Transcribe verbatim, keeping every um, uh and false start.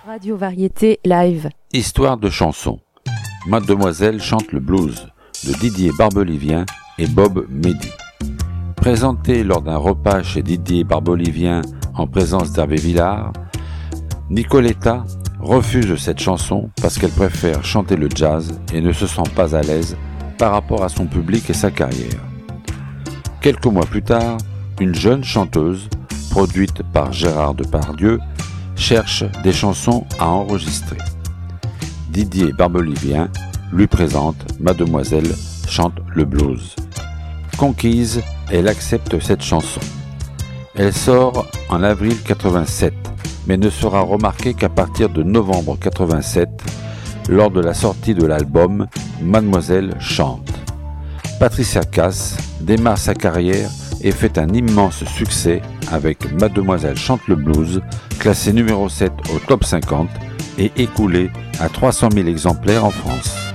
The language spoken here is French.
Radio Variété Live. Histoire de chanson. Mademoiselle chante le blues de Didier Barbelivien et Bob Mehdi. Présenté lors d'un repas chez Didier Barbelivien en présence d'Hervé Villard, Nicoletta refuse cette chanson parce qu'elle préfère chanter le jazz et ne se sent pas à l'aise par rapport à son public et sa carrière. Quelques mois plus tard, une jeune chanteuse, produite par Gérard Depardieu, cherche des chansons à enregistrer. Didier Barbelivien lui présente Mademoiselle chante le blues. Conquise, elle accepte cette chanson. Elle sort en avril quatre-vingt-sept, mais ne sera remarquée qu'à partir de novembre quatre-vingt-sept, lors de la sortie de l'album Mademoiselle chante. Patricia Cass démarre sa carrière et fait un immense succès avec Mademoiselle chante le blues, classé numéro sept au top cinquante et écoulé à trois cent mille exemplaires en France.